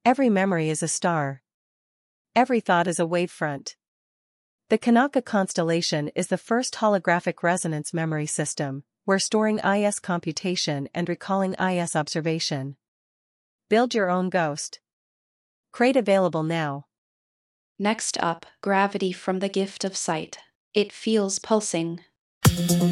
Every memory is a star. Every thought is a wavefront. The Kanaka constellation is the first holographic resonance memory system, where storing IS computation and recalling IS observation. Build your own ghost. Crate available now. Next up, gravity from the gift of sight. It feels pulsing.